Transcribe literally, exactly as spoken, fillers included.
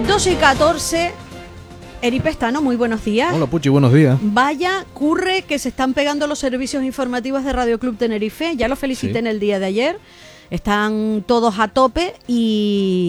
dos y catorce. Eri Pestano, muy buenos días. Hola Puchi, buenos días. Vaya curre que se están pegando los servicios informativos de Radio Club Tenerife. Ya los felicité sí. en el día de ayer. Están todos a tope y